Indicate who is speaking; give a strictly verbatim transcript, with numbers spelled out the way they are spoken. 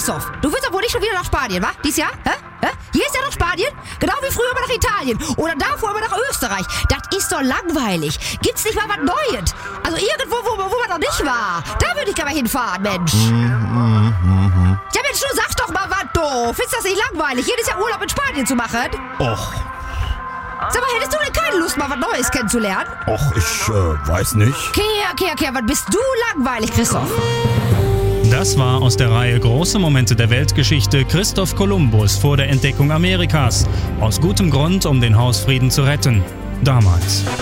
Speaker 1: Christoph, du willst doch wohl nicht schon wieder nach Spanien, wa? Dies Jahr? Hä? Hä? Hier ist ja noch Spanien. Genau wie früher immer nach Italien. Oder davor immer nach Österreich. Das ist doch langweilig. Gibt's nicht mal was Neues? Also irgendwo, wo, wo man noch nicht war. Da würde ich gerne mal hinfahren, Mensch. Ja, Mensch, du sagst doch mal was, du. Findest das nicht langweilig, jedes Jahr Urlaub in Spanien zu machen?
Speaker 2: Och,
Speaker 1: Sag mal, hättest du denn keine Lust, mal was Neues kennenzulernen?
Speaker 2: och, ich äh, weiß nicht.
Speaker 1: Kehr, kehr, kehr, was bist du langweilig, Christoph?
Speaker 3: Das war aus der Reihe Große Momente der Weltgeschichte Christoph Kolumbus vor der Entdeckung Amerikas. Aus gutem Grund, um den Hausfrieden zu retten. Damals.